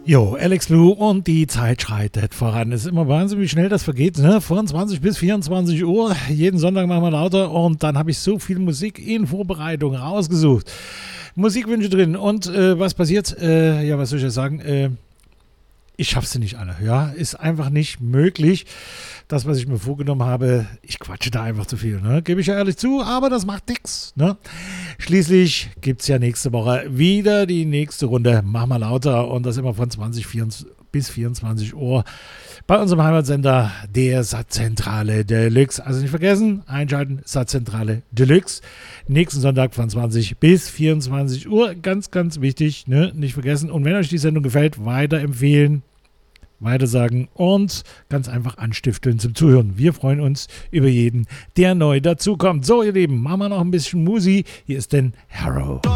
Jo, Alex Blue und die Zeit schreitet voran. Es ist immer Wahnsinn, wie schnell das vergeht, ne? Von 20 bis 24 Uhr. Jeden Sonntag machen wir lauter und dann habe ich so viel Musik in Vorbereitung rausgesucht. Musikwünsche drin und was passiert? Ja, was soll ich jetzt sagen? Ich schaffe sie nicht alle, ja. Ist einfach nicht möglich. Das, was ich mir vorgenommen habe, ich quatsche da einfach zu viel, ne? Gebe ich ja ehrlich zu, aber das macht nichts, ne? Schließlich gibt es ja nächste Woche wieder die nächste Runde Mach mal lauter und das immer von 20 bis 24 Uhr bei unserem Heimatsender der Satzzentrale Deluxe. Also nicht vergessen, einschalten, Satzzentrale Deluxe. Nächsten Sonntag von 20 bis 24 Uhr. Ganz, ganz wichtig, ne? Nicht vergessen. Und wenn euch die Sendung gefällt, weiterempfehlen, weitersagen und ganz einfach anstifteln zum Zuhören. Wir freuen uns über jeden, der neu dazukommt. So, ihr Lieben, machen wir noch ein bisschen Musi. Hier ist denn Harrow.